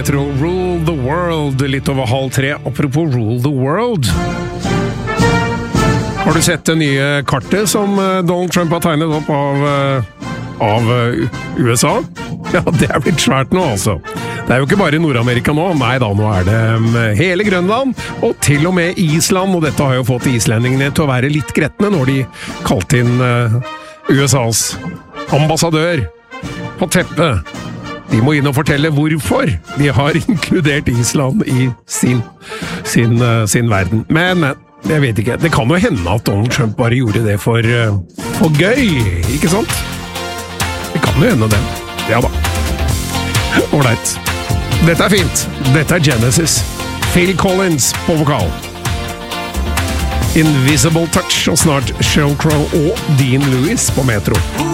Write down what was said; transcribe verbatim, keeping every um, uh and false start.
Metro Rule the World, litt over halv tre. Apropos Rule the World. Har du sett det nye kartet som Donald Trump har tegnet opp av, av U S A? Ja, det er blitt svært nå, altså. Det er jo ikke bare Nord-Amerika nå, nei da, nå er det hele Grønland, og til og med Island, og dette har jo fått islendingene til å være litt gretne når de kalte inn U S A's ambassadør på teppet. De må inn og fortelle hvorfor de har inkludert Island i sin, sin, sin verden. Men, men, jeg vet ikke. Det kan jo hende at Donald Trump bare gjorde det for, for gøy, ikke sant? Det kan jo hende det. Ja da. Ålreit. Dette er fint. Dette er Genesis. Phil Collins på vokal. Invisible Touch, og snart Sheryl Crow og Dean Lewis på Metro.